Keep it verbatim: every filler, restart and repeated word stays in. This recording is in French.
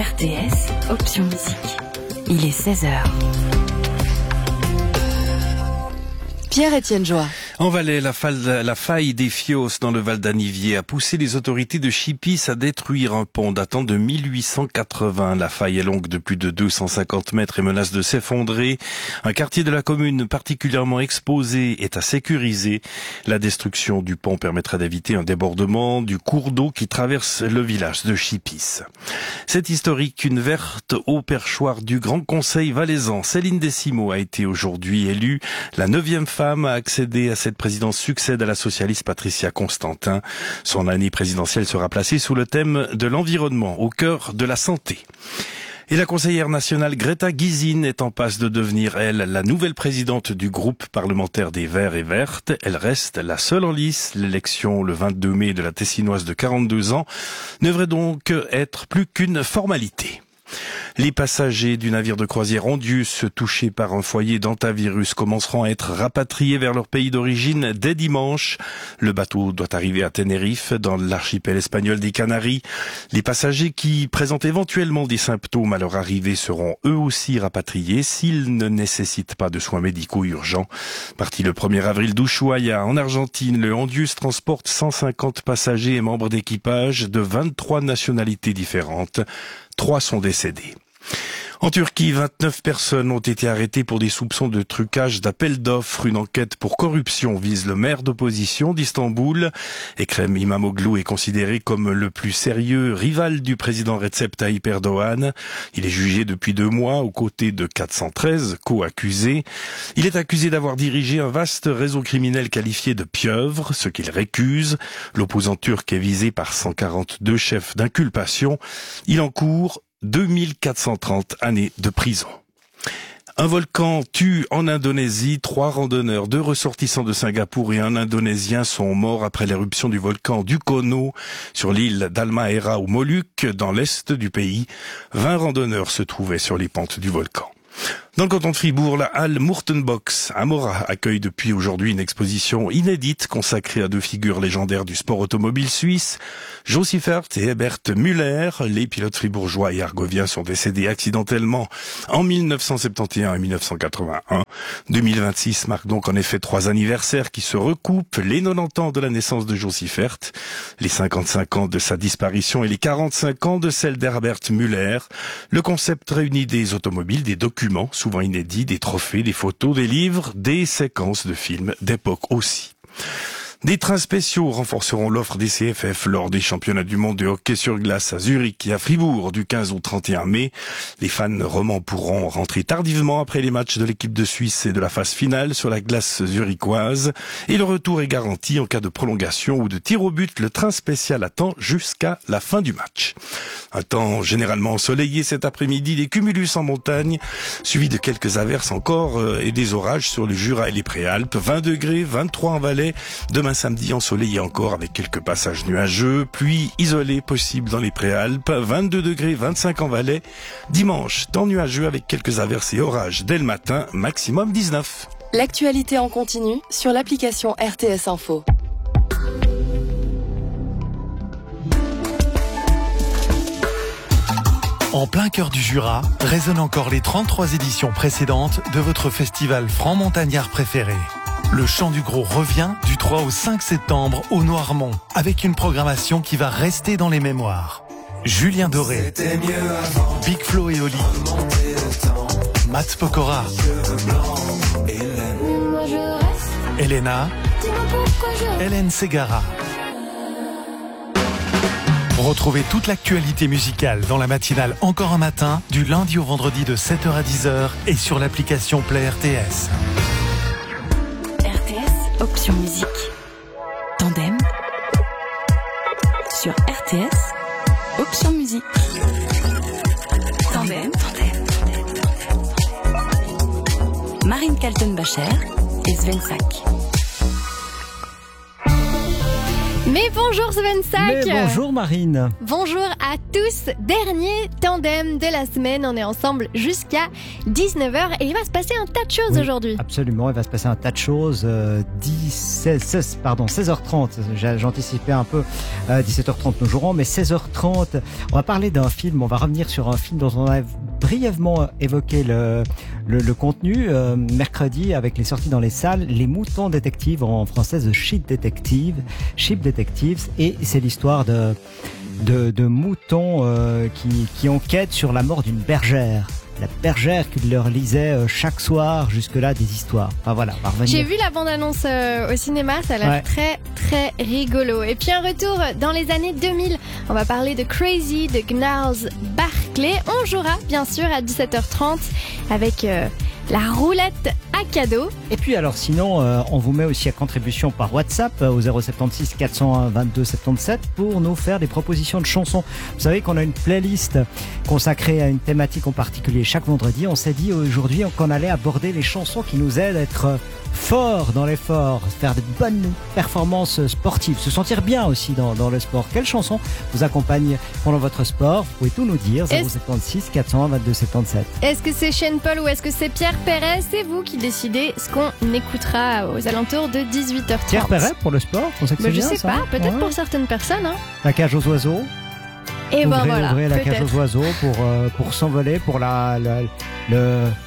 R T S, option musique. Il est seize heures. Pierre-Étienne Joie. En Valais, la, fa- la faille des Fios dans le Val d'Anivier a poussé les autorités de Chipis à détruire un pont datant de mille huit cent quatre-vingts. La faille est longue de plus de deux cent cinquante mètres et menace de s'effondrer. Un quartier de la commune particulièrement exposé est à sécuriser. La destruction du pont permettra d'éviter un débordement du cours d'eau qui traverse le village de Chipis. C'est historique, une verte au perchoir du Grand Conseil valaisan. Céline Décimo a été aujourd'hui élue. La neuvième femme à accéder à cette présidence succède à la socialiste Patricia Constantin. Son année présidentielle sera placée sous le thème de l'environnement, au cœur de la santé. Et la conseillère nationale Greta Gysin est en passe de devenir, elle, la nouvelle présidente du groupe parlementaire des Verts et Vertes. Elle reste la seule en lice. L'élection le vingt-deux mai de la Tessinoise de quarante-deux ans ne devrait donc être plus qu'une formalité. Les passagers du navire de croisière Ondius, touchés par un foyer d'hantavirus, commenceront à être rapatriés vers leur pays d'origine dès dimanche. Le bateau doit arriver à Tenerife, dans l'archipel espagnol des Canaries. Les passagers qui présentent éventuellement des symptômes à leur arrivée seront eux aussi rapatriés s'ils ne nécessitent pas de soins médicaux urgents. Parti le premier avril d'Ushuaia, en Argentine, le Ondius transporte cent cinquante passagers et membres d'équipage de vingt-trois nationalités différentes. Trois sont décédés. En Turquie, vingt-neuf personnes ont été arrêtées pour des soupçons de trucage d'appels d'offres. Une enquête pour corruption vise le maire d'opposition d'Istanbul. Ekrem İmamoğlu est considéré comme le plus sérieux rival du président Recep Tayyip Erdogan. Il est jugé depuis deux mois aux côtés de quatre cent treize co-accusés. Il est accusé d'avoir dirigé un vaste réseau criminel qualifié de pieuvre, ce qu'il récuse. L'opposant turc est visé par cent quarante-deux chefs d'inculpation. Il encourt deux mille quatre cent trente années de prison. Un volcan tue en Indonésie. Trois randonneurs, deux ressortissants de Singapour et un Indonésien sont morts après l'éruption du volcan Dukono sur l'île d'Halmahera aux Moluques, dans l'est du pays. Vingt randonneurs se trouvaient sur les pentes du volcan. Dans le canton de Fribourg, la halle Murtenbox à Mora accueille depuis aujourd'hui une exposition inédite consacrée à deux figures légendaires du sport automobile suisse, Jo Siffert et Herbert Müller. Les pilotes fribourgeois et argoviens sont décédés accidentellement en mille neuf cent soixante et onze et mille neuf cent quatre-vingt-un. deux mille vingt-six marque donc en effet trois anniversaires qui se recoupent, les quatre-vingt-dix ans de la naissance de Jo Siffert, les cinquante-cinq ans de sa disparition et les quarante-cinq ans de celle d'Herbert Müller. Le concept réunit des automobiles, des documents, souvent inédits, des trophées, des photos, des livres, des séquences de films d'époque aussi. Des trains spéciaux renforceront l'offre des C F F lors des championnats du monde de hockey sur glace à Zurich et à Fribourg du quinze au trente et un mai. Les fans romans pourront rentrer tardivement après les matchs de l'équipe de Suisse et de la phase finale sur la glace zurichoise. Et le retour est garanti en cas de prolongation ou de tir au but. Le train spécial attend jusqu'à la fin du match. Un temps généralement ensoleillé cet après-midi, des cumulus en montagne, suivi de quelques averses encore euh, et des orages sur le Jura et les Préalpes. vingt degrés, vingt-trois en Valais. Demain samedi ensoleillé encore avec quelques passages nuageux, pluie isolée possible dans les Préalpes, vingt-deux degrés, vingt-cinq en Valais. Dimanche, temps nuageux avec quelques averses et orages dès le matin, maximum dix-neuf. L'actualité en continu sur l'application R T S Info. En plein cœur du Jura, résonnent encore les trente-trois éditions précédentes de votre festival franc-montagnard préféré. Le Chant du Gros revient du trois au cinq septembre au Noirmont, avec une programmation qui va rester dans les mémoires. Julien Doré, Big Flo et Oli, Matt Pokora, Elena, Hélène Ségara. Retrouvez toute l'actualité musicale dans la matinale Encore un matin, du lundi au vendredi de sept heures à dix heures et sur l'application Play R T S. R T S, option musique. Tandem. Sur R T S, option musique. Tandem. Tandem. Marine Kaltenbacher et Sven Sack. Mais bonjour Sven Sack. Mais bonjour Marine. Bonjour à tous, dernier tandem de la semaine. On est ensemble jusqu'à dix-neuf heures et il va se passer un tas de choses Oui, aujourd'hui. Absolument, il va se passer un tas de choses. Euh, dix, seize, seize, pardon, seize heures trente, j'anticipais un peu, euh, dix-sept heures trente nous jouerons, mais seize heures trente, on va parler d'un film, on va revenir sur un film dont on a brièvement évoqué le, le, le contenu euh, mercredi avec les sorties dans les salles, Les Moutons Détectives, en français The Sheep Detective, Sheep Detectives, et c'est l'histoire de de, de moutons euh, qui, qui enquêtent sur la mort d'une bergère. La bergère qui leur lisait euh, chaque soir jusque-là des histoires. Enfin voilà, on va revenir. J'ai vu la bande-annonce euh, au cinéma, ça a l'air Ouais. très très rigolo. Et puis un retour dans les années deux mille, on va parler de Crazy de Gnarls Barclay. On jouera bien sûr à dix-sept heures trente avec euh, la roulette à cadeaux. Et puis alors sinon, euh, on vous met aussi à contribution par WhatsApp euh, au zéro soixante-seize quatre cent un vingt-deux soixante-dix-sept pour nous faire des propositions de chansons. Vous savez qu'on a une playlist consacrée à une thématique en particulier chaque vendredi. On s'est dit aujourd'hui qu'on allait aborder les chansons qui nous aident à être euh, forts dans l'effort, faire de bonnes performances sportives, se sentir bien aussi dans, dans le sport. Quelle chanson vous accompagne pendant votre sport? Vous pouvez tout nous dire, zéro soixante-seize quatre cent un vingt-deux soixante-dix-sept. Est-ce que c'est Shane Paul ou est-ce que c'est Pierre Perret? C'est vous qui décidez ce qu'on écoutera aux alentours de dix-huit heures trente. Pierre Perret pour le sport, on sait que Mais c'est je bien, sais ça. pas, peut-être Ouais. pour certaines personnes. Hein. La cage aux oiseaux. Et ben ouvrez, voilà, ouvrez la cage peut-être. aux oiseaux pour, euh, pour s'envoler, pour la, la, le,